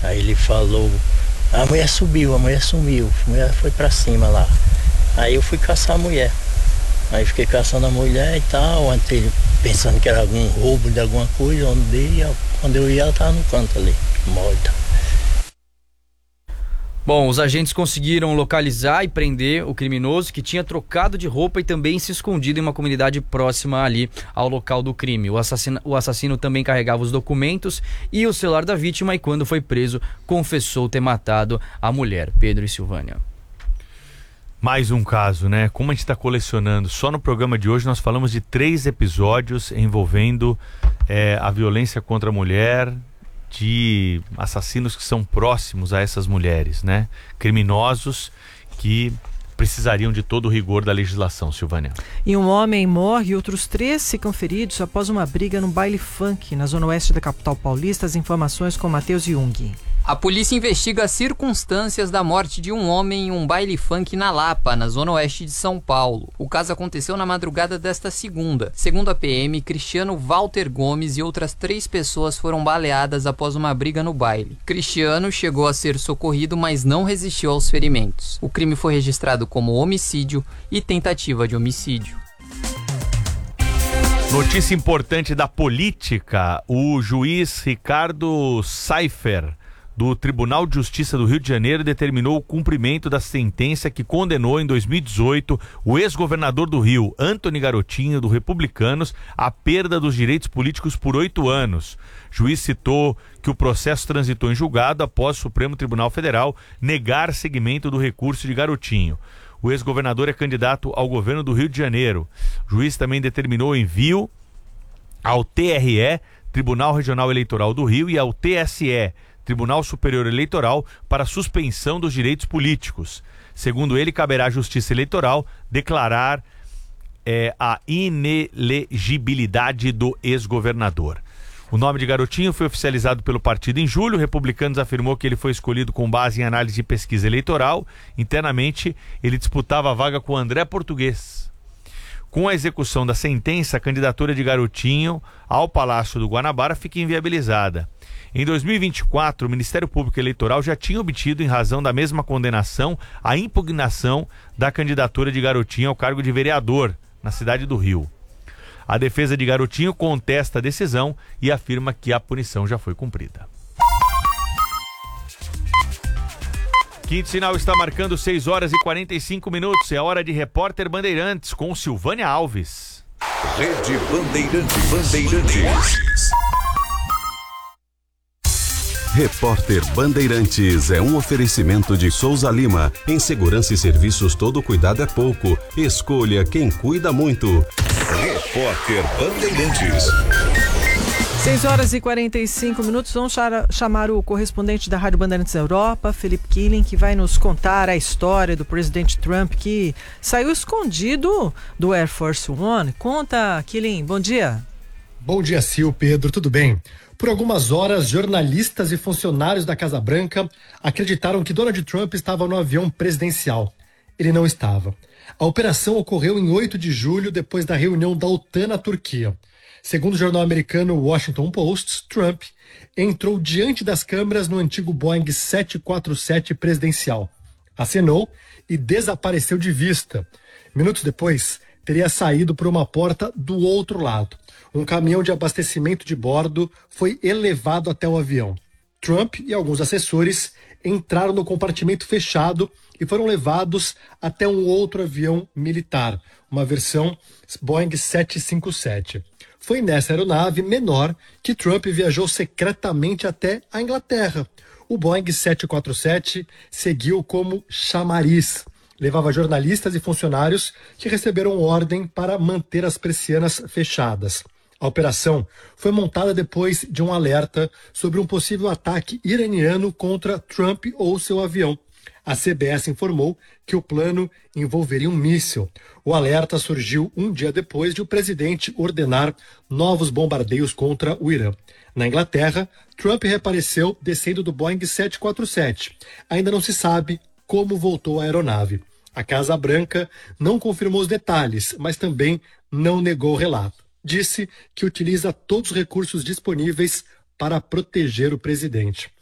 Aí ele falou, a mulher sumiu, a mulher foi pra cima lá. Aí eu fui caçar a mulher. Aí fiquei caçando a mulher e tal, pensando que era algum roubo de alguma coisa, quando eu ia ela tava no canto ali, morta. Bom, os agentes conseguiram localizar e prender o criminoso que tinha trocado de roupa e também se escondido em uma comunidade próxima ali ao local do crime. O assassino também carregava os documentos e o celular da vítima e quando foi preso confessou ter matado a mulher. Pedro e Silvânia. Mais um caso, né? Como a gente está colecionando, só no programa de hoje nós falamos de 3 episódios envolvendo a violência contra a mulher, de assassinos que são próximos a essas mulheres, né? Criminosos que precisariam de todo o rigor da legislação, Silvânia. E um homem morre e outros 3 ficam feridos após uma briga no baile funk na zona oeste da capital paulista. As informações com Matheus Jung. A polícia investiga as circunstâncias da morte de um homem em um baile funk na Lapa, na zona oeste de São Paulo. O caso aconteceu na madrugada desta segunda. Segundo a PM, Cristiano Walter Gomes e outras 3 pessoas foram baleadas após uma briga no baile. Cristiano chegou a ser socorrido, mas não resistiu aos ferimentos. O crime foi registrado como homicídio e tentativa de homicídio. Notícia importante da política: o juiz Ricardo Seifer, do Tribunal de Justiça do Rio de Janeiro, determinou o cumprimento da sentença que condenou em 2018 o ex-governador do Rio, Antony Garotinho, do Republicanos, à perda dos direitos políticos por 8 anos. O juiz citou que o processo transitou em julgado após o Supremo Tribunal Federal negar seguimento do recurso de Garotinho. O ex-governador é candidato ao governo do Rio de Janeiro. O juiz também determinou o envio ao TRE, Tribunal Regional Eleitoral do Rio, e ao TSE, Tribunal Superior Eleitoral, para suspensão dos direitos políticos. Segundo ele, caberá à Justiça Eleitoral declarar a inelegibilidade do ex-governador. O nome de Garotinho foi oficializado pelo partido em julho. O Republicanos afirmou que ele foi escolhido com base em análise de pesquisa eleitoral. Internamente, ele disputava a vaga com André Português. Com a execução da sentença, a candidatura de Garotinho ao Palácio do Guanabara fica inviabilizada. Em 2024, o Ministério Público Eleitoral já tinha obtido, em razão da mesma condenação, a impugnação da candidatura de Garotinho ao cargo de vereador na cidade do Rio. A defesa de Garotinho contesta a decisão e afirma que a punição já foi cumprida. Quinto sinal está marcando 6 horas e 45 minutos. É hora de Repórter Bandeirantes com Silvânia Alves. Rede Bandeirantes. Repórter Bandeirantes é um oferecimento de Souza Lima. Em segurança e serviços, todo cuidado é pouco. Escolha quem cuida muito. Repórter Bandeirantes. 6 horas e 45 minutos. Vamos chamar o correspondente da Rádio Bandeirantes Europa, Felipe Killing, que vai nos contar a história do presidente Trump, que saiu escondido do Air Force One. Conta, Killing. Bom dia. Bom dia, Sil, Pedro. Tudo bem? Por algumas horas, jornalistas e funcionários da Casa Branca acreditaram que Donald Trump estava no avião presidencial. Ele não estava. A operação ocorreu em 8 de julho, depois da reunião da OTAN na Turquia. Segundo o jornal americano Washington Post, Trump entrou diante das câmeras no antigo Boeing 747 presidencial. Acenou e desapareceu de vista. Minutos depois, teria saído por uma porta do outro lado. Um caminhão de abastecimento de bordo foi elevado até o avião. Trump e alguns assessores entraram no compartimento fechado e foram levados até um outro avião militar, uma versão Boeing 757. Foi nessa aeronave menor que Trump viajou secretamente até a Inglaterra. O Boeing 747 seguiu como chamariz. Levava jornalistas e funcionários que receberam ordem para manter as persianas fechadas. A operação foi montada depois de um alerta sobre um possível ataque iraniano contra Trump ou seu avião. A CBS informou que o plano envolveria um míssil. O alerta surgiu um dia depois de o presidente ordenar novos bombardeios contra o Irã. Na Inglaterra, Trump reapareceu descendo do Boeing 747. Ainda não se sabe como voltou a aeronave. A Casa Branca não confirmou os detalhes, mas também não negou o relato. Disse que utiliza todos os recursos disponíveis para proteger o presidente.